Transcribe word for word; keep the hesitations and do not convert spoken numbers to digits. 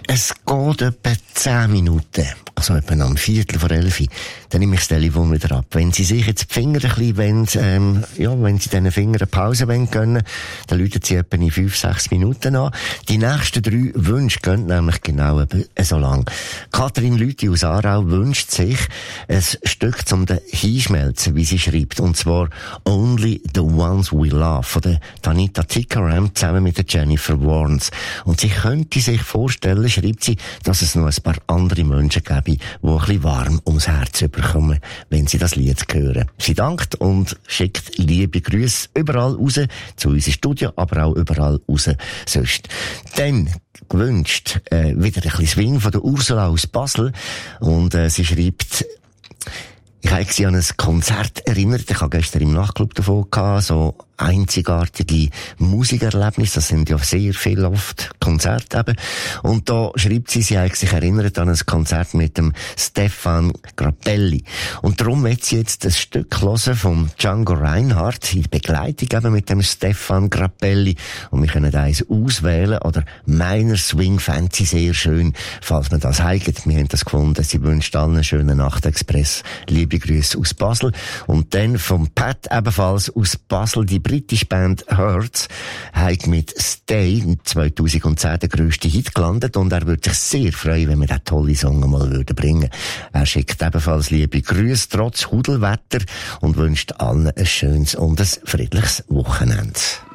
Es geht etwa zehn Minuten, also etwa am Viertel vor elf. Dann nehme ich das Telefon wieder ab. Wenn Sie sich jetzt die Finger ein bisschen, wenn, ähm, ja, wenn Sie diesen Finger eine Pause wollen gönnen, dann läuten Sie etwa in fünf, sechs Minuten an. Die nächsten drei Wünsche gehen nämlich genau so lang. Kathrin Lüthi aus Aarau wünscht sich ein Stück zum Hinschmelzen, wie sie schreibt, und zwar Only the Ones We Love von der Tanita Tikaram zusammen mit der Jennifer Warnes. Und sie könnte sich vorstellen, schreibt sie, dass es noch ein paar andere Menschen gäbe, die ein bisschen warm ums Herz bekommen, wenn sie das Lied hören. Sie dankt und schickt liebe Grüße überall raus, zu unserem Studio, aber auch überall raus sonst. Dann gewünscht äh, wieder ein bisschen Swing von der Ursula aus Basel und äh, sie schreibt, ich habe sie an ein Konzert erinnert, ich habe gestern im Nachtclub davon gehabt, so einzigartige Musikerlebnisse, das sind ja sehr viel oft Konzerte eben. Und da schreibt sie, sie hat sich erinnert an ein Konzert mit dem Stefan Grappelli. Und darum wird sie jetzt ein Stück hören vom Django Reinhardt in Begleitung eben mit dem Stefan Grappelli. Und wir können eins auswählen, oder meiner Swing fände sie sehr schön, falls man das heigt. Wir haben das gefunden. Sie wünscht allen einen schönen Nachtexpress. Liebe Grüße aus Basel. Und dann vom Pat ebenfalls aus Basel, die britische Band Hurts hat mit Stay zweitausendzehn den grössten Hit gelandet und er würde sich sehr freuen, wenn wir diesen tollen Song mal würden bringen. Er schickt ebenfalls liebe Grüße trotz Hudelwetter und wünscht allen ein schönes und ein friedliches Wochenende.